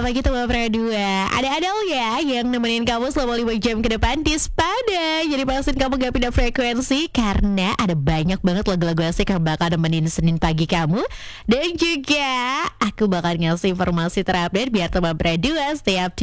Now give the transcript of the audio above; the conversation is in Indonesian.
pagi teman Pradua. Ada Adele ya yang nemenin kamu selama 5 jam ke depan di Spada. Jadi pastiin kamu gak pindah frekuensi karena ada banyak banget lagu-lagu asik yang bakal nemenin Senin pagi kamu. Dan juga aku bakal ngasih informasi terupdate biar teman Pradua setiap